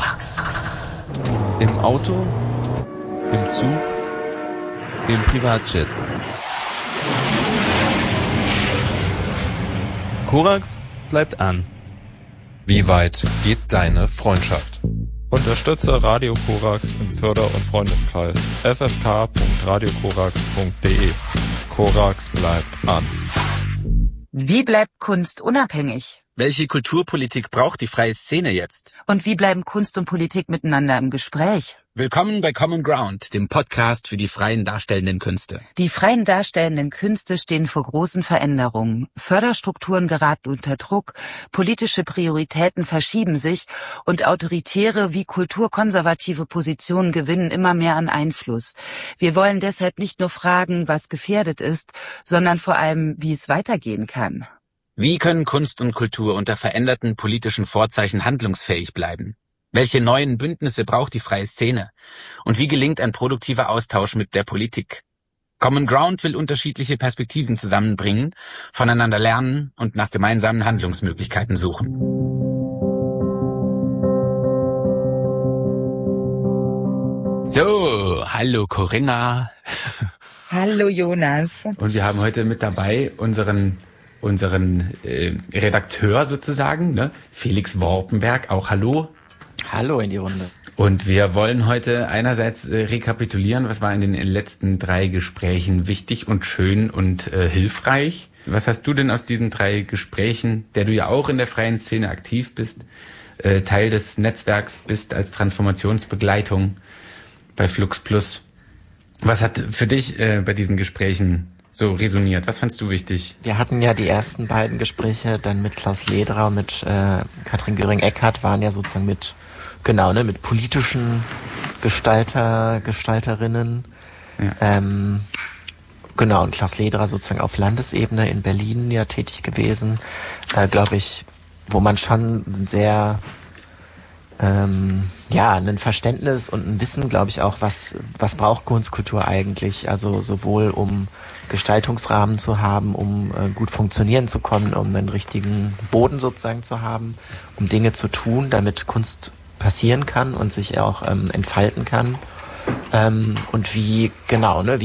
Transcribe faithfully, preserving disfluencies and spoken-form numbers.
Korax. Im Auto, im Zug, im Privatjet. Korax bleibt an. Wie weit geht deine Freundschaft? Unterstütze Radio Korax im Förder- und Freundeskreis. f f k punkt radio korax punkt d e. Korax bleibt an. Wie bleibt Kunst unabhängig? Welche Kulturpolitik braucht die freie Szene jetzt? Und wie bleiben Kunst und Politik miteinander im Gespräch? Willkommen bei Common Ground, dem Podcast für die freien darstellenden Künste. Die freien darstellenden Künste stehen vor großen Veränderungen. Förderstrukturen geraten unter Druck, politische Prioritäten verschieben sich und autoritäre wie kulturkonservative Positionen gewinnen immer mehr an Einfluss. Wir wollen deshalb nicht nur fragen, was gefährdet ist, sondern vor allem, wie es weitergehen kann. Wie können Kunst und Kultur unter veränderten politischen Vorzeichen handlungsfähig bleiben? Welche neuen Bündnisse braucht die freie Szene? Und wie gelingt ein produktiver Austausch mit der Politik? Common Ground will unterschiedliche Perspektiven zusammenbringen, voneinander lernen und nach gemeinsamen Handlungsmöglichkeiten suchen. So, hallo Corinna. Hallo Jonas. Und wir haben heute mit dabei unseren unseren äh, Redakteur sozusagen, ne? Felix Worpenberg. Auch hallo. Hallo in die Runde. Und wir wollen heute einerseits äh, rekapitulieren, was war in den letzten drei Gesprächen wichtig und schön und äh, hilfreich. Was hast du denn aus diesen drei Gesprächen, der du ja auch in der freien Szene aktiv bist, äh, Teil des Netzwerks bist als Transformationsbegleitung bei Flux Plus? Was hat für dich äh, bei diesen Gesprächen so resoniert? Was fandst du wichtig? Wir hatten ja die ersten beiden Gespräche dann mit Klaus Lederer und mit äh, Katrin Göring-Eckardt, waren ja sozusagen mit, genau, ne, mit politischen Gestalter, Gestalterinnen. Ja. Ähm, genau, und Klaus Lederer sozusagen auf Landesebene in Berlin ja tätig gewesen, äh, glaube ich, wo man schon sehr ähm, ja, ein Verständnis und ein Wissen, glaube ich, auch, was was braucht Kunstkultur eigentlich, also sowohl um Gestaltungsrahmen zu haben, um äh, gut funktionieren zu können, um einen richtigen Boden sozusagen zu haben, um Dinge zu tun, damit Kunst passieren kann und sich auch ähm, entfalten kann. Ähm, und wie, genau, ne, wie